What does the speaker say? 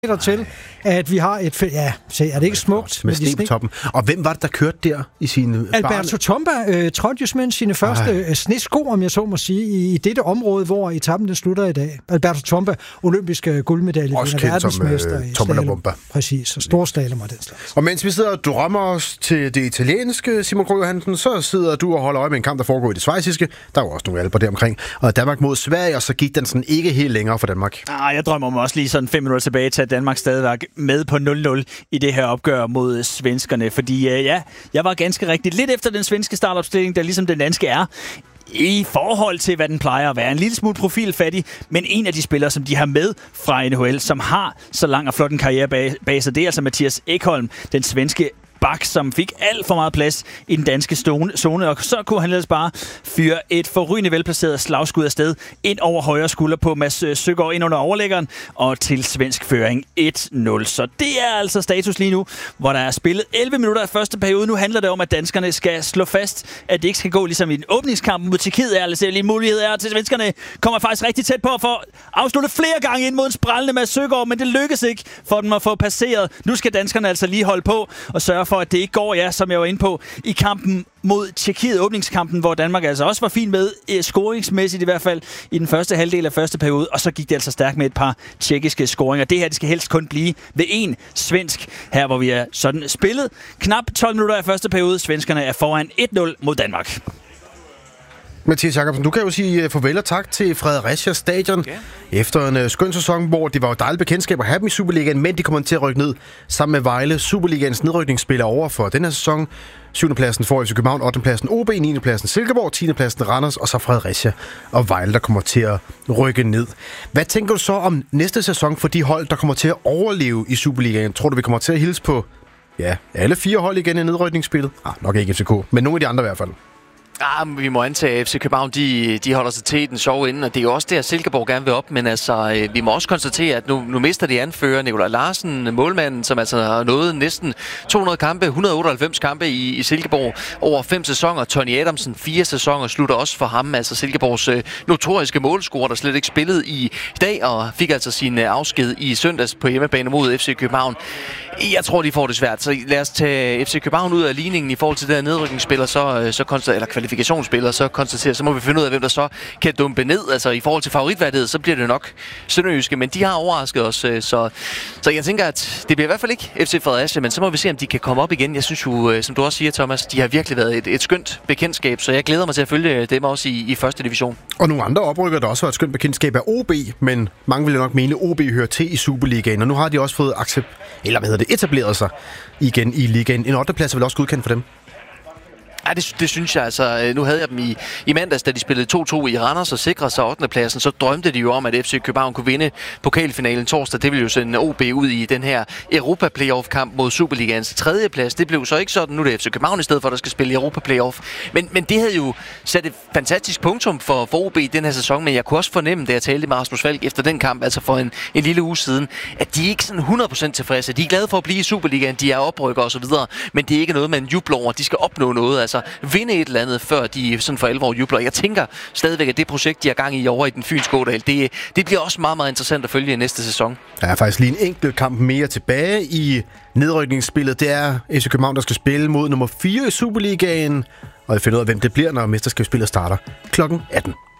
til, at vi har et... Ja, er det ikke smukt? Med sne på toppen. Og hvem var det, der kørte der i sine... Alberto Tomba trådte jo med sine første snesko, om jeg så må sige, i dette område, hvor etappen den slutter i dag. Alberto Tomba, olympisk guldmedalje, verdensmester i slalom. Præcis, og storslalom og den slags. Og mens vi sidder og drømmer os til det italienske, Simon Krøger Hansen, så sidder du og holder øje med en kamp, der foregår i det schweiziske. Der er jo også nogle alber deromkring. Og Danmark mod Sverige, og så gik den sådan ikke helt længere for Danmark. Jeg drømmer om også lige sådan 5 minutter tilbage til, at Danmark stadigvæk med på 0-0 i det her opgør mod svenskerne. Fordi jeg var ganske rigtigt lidt efter den svenske startopstilling, der ligesom den danske er, i forhold til, hvad den plejer at være. En lille smule profilfattig, men en af de spillere, som de har med fra NHL, som har så lang og flot en karriere bag sig, det er altså Mattias Ekholm, den svenske bak, som fik alt for meget plads i den danske zone, og så kunne han ellers bare fyre et forrygende velplaceret slagskud afsted ind over højre skulder på Mads Søgaard ind under overlæggeren, og til svensk føring 1-0. Så det er altså status lige nu, hvor der er spillet 11 minutter af første periode. Nu handler det om, at danskerne skal slå fast, at det ikke skal gå ligesom i en åbningskamp mod Tjekkiet. Lige mulighed er til svenskerne kommer faktisk rigtig tæt på at få afsluttet flere gange ind mod en sprællende Mads Søgaard, men det lykkes ikke for dem at få passeret. Nu skal danskerne altså lige holde på og sørge for, at det ikke går, som jeg var inde på, i kampen mod Tjekkiet, åbningskampen, hvor Danmark altså også var fin med, scoringsmæssigt i hvert fald, i den første halvdel af første periode, og så gik det altså stærkt med et par tjekkiske scoringer. Det her, det skal helst kun blive ved en svensk, her hvor vi er sådan spillet. Knap 12 minutter af første periode, svenskerne er foran 1-0 mod Danmark. Mathias Jacobsen, du kan jo sige farvel og tak til Fredericia Stadion efter en skøn sæson, hvor det var jo dejligt bekendtskab at have dem i Superligaen, men de kommer til at rykke ned sammen med Vejle. Superligaens nedrykningsspiller over for den her sæson. 7. pladsen får FC København, 8. pladsen OB, 9. pladsen Silkeborg, 10. pladsen Randers, og så Fredericia og Vejle, der kommer til at rykke ned. Hvad tænker du så om næste sæson for de hold, der kommer til at overleve i Superligaen? Tror du, vi kommer til at hilse på alle 4 hold igen i nedrykningsspillet? Nok ikke FCK, men nogle af de andre i hvert fald. Vi må antage, at FC København de holder sig til den sjove ende, og det er jo også der, Silkeborg gerne vil op, men altså, vi må også konstatere, at nu mister de anfører Nikolaj Larsen, målmanden, som altså har nået næsten 200 kampe, 198 kampe i Silkeborg over 5 sæsoner. Tony Adamsen, 4 sæsoner, slutter også for ham, altså Silkeborgs notoriske målscorer, der slet ikke spillede i dag, og fik altså sin afsked i søndags på hjemmebane mod FC København. Jeg tror, de får det svært, så lad os tage FC København ud af ligningen i forhold til det her nedrykningsspiller, eller kvalifikationsspiller, så må vi finde ud af, hvem der så kan dumpe ned. Altså i forhold til favoritværdighed, så bliver det nok sønderjyske, men de har overrasket os, så jeg tænker, at det bliver i hvert fald ikke FC Fredericia, men så må vi se, om de kan komme op igen. Jeg synes jo, som du også siger, Thomas, de har virkelig været et skønt bekendtskab, så jeg glæder mig til at følge dem også i første division. Og nogle andre oprykker, der også har et skønt bekendtskab, er OB, men mange vil jo nok mene, at OB hører til i Superligaen, og nu har de også fået etableret sig igen i ligaen. En 8. plads er vel også godkendt for dem? Ja, det synes jeg altså. Nu havde jeg dem i mandags, da de spillede 2-2 i Randers og sikrede sig 8. pladsen. Så drømte de jo om, at FC København kunne vinde pokalfinalen torsdag. Det ville jo sende OB ud i den her Europa-playoff-kamp mod Superligaens 3. plads. Det blev så ikke sådan. Nu er det FC København i stedet for, der skal spille Europa-playoff. Men det havde jo sat et fantastisk punktum for OB i den her sæson. Men jeg kunne også fornemme, da jeg talte med Rasmus Falk efter den kamp, altså for en lille uge siden, at de ikke sådan 100% tilfredse. De er glade for at blive i Superligaen. De er oprykker og så videre. Men det er ikke noget, man jubler over. De skal opnå noget. Altså vinde et eller andet, før de sådan for alvor jubler. Jeg tænker stadigvæk, at det projekt, de har gang i over i den fynske Ådal, det bliver også meget, meget interessant at følge i næste sæson. Der er faktisk lige en enkelt kamp mere tilbage i nedrykningsspillet. Det er FC København, der skal spille mod nummer 4 i Superligaen, og vi finder ud af, hvem det bliver, når mesterskabsspillet starter kl. 18.